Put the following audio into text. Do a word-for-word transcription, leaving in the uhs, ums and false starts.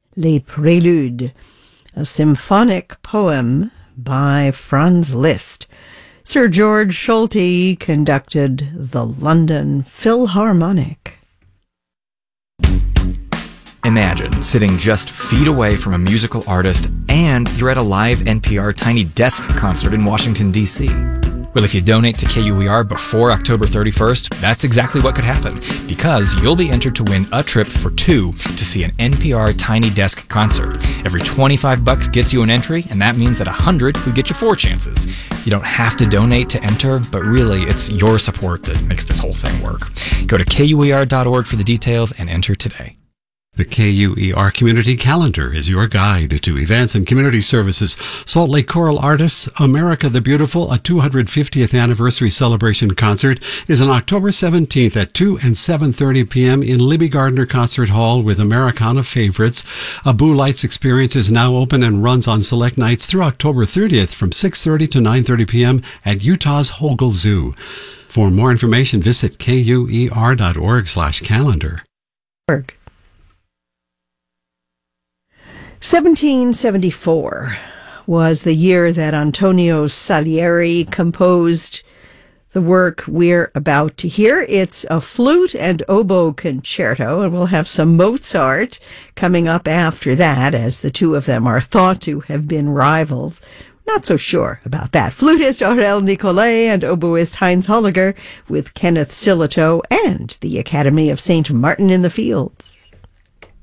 Les Préludes, a symphonic poem by Franz Liszt. Sir George Solti conducted the London Philharmonic. Imagine sitting just feet away from a musical artist and you're at a live N P R Tiny Desk concert in Washington, D C Well, if you donate to K U E R before October thirty-first, that's exactly what could happen, because you'll be entered to win a trip for two to see an N P R Tiny Desk concert. Every twenty-five bucks gets you an entry, and that means that one hundred would get you four chances. You don't have to donate to enter, but really, it's your support that makes this whole thing work. Go to K U E R dot org for the details and enter today. The K U E R Community Calendar is your guide to events and community services. Salt Lake Choral Artists, America the Beautiful, a two hundred fiftieth anniversary celebration concert, is on October seventeenth at two and seven thirty p.m. in Libby Gardner Concert Hall with Americana favorites. A Boo Lights experience is now open and runs on select nights through October thirtieth from six thirty to nine thirty p.m. at Utah's Hogle Zoo. For more information, visit K U E R dot org slash calendar. seventeen seventy-four was the year that Antonio Salieri composed the work we're about to hear. It's a flute and oboe concerto, and we'll have some Mozart coming up after that, as the two of them are thought to have been rivals. Not so sure about that. Flutist Aurel Nicolai and oboist Heinz Holliger with Kenneth Sillitoe and the Academy of Saint Martin in the Fields.